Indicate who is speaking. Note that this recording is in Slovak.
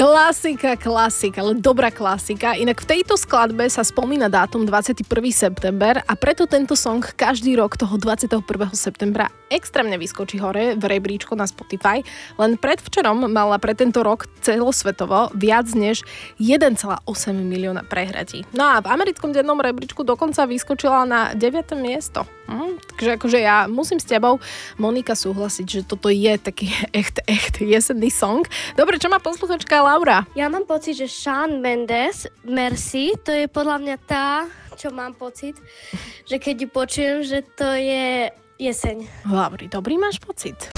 Speaker 1: Klasika, ale dobrá klasika. Inak v tejto skladbe sa spomína dátum 21. september a preto tento song každý rok toho 21. septembra extrémne vyskočí hore v rebríčku na Spotify. Len predvčerom mala pre tento rok celosvetovo viac než 1,8 milióna prehratí. No a v americkom dennom rebríčku dokonca vyskočila na 9. miesto. Takže akože ja musím s tebou, Monika, súhlasiť, že toto je taký echt jesenný song. Dobre, čo má posluchačka Laura?
Speaker 2: Ja mám pocit, že Shawn Mendes, Merci, to je podľa mňa tá, čo mám pocit, že keď ju počujem, že to je jeseň.
Speaker 1: Lauri, dobrý máš pocit?